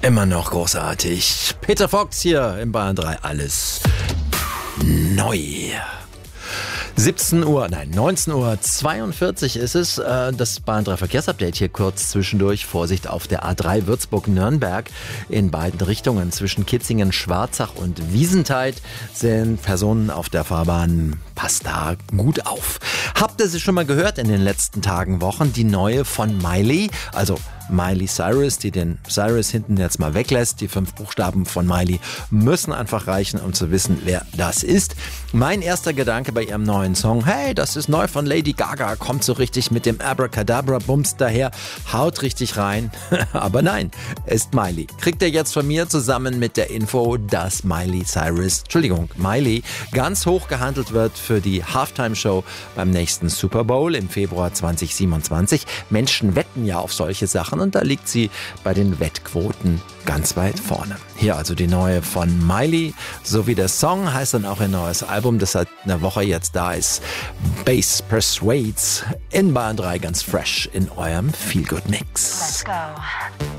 Immer noch großartig. Peter Fox hier im Bayern 3. Alles neu. 19 Uhr 42 ist es. Das Bayern 3 Verkehrsupdate hier kurz zwischendurch. Vorsicht auf der A3 Würzburg-Nürnberg in beiden Richtungen. Zwischen Kitzingen, Schwarzach und Wiesenthal sind Personen auf der Fahrbahn. Passt da gut auf. Habt ihr sie schon mal gehört in den letzten Tagen, Wochen? Die neue von Miley, also Miley Cyrus, die den Cyrus hinten jetzt mal weglässt. Die 5 Buchstaben von Miley müssen einfach reichen, um zu wissen, wer das ist. Mein erster Gedanke bei ihrem neuen Song, hey, das ist neu von Lady Gaga, kommt so richtig mit dem Abracadabra-Bums daher, haut richtig rein. Aber nein, ist Miley. Kriegt ihr jetzt von mir zusammen mit der Info, dass Miley ganz hoch gehandelt wird für die Halftime-Show beim nächsten Super Bowl im Februar 2027. Menschen wetten ja auf solche Sachen und da liegt sie bei den Wettquoten ganz weit vorne. Hier also die neue von Miley, so wie der Song heißt dann auch ein neues Album, das seit einer Woche jetzt da ist. Bass Persuades in Bayern 3 ganz fresh in eurem Feel-Good-Mix. Let's go.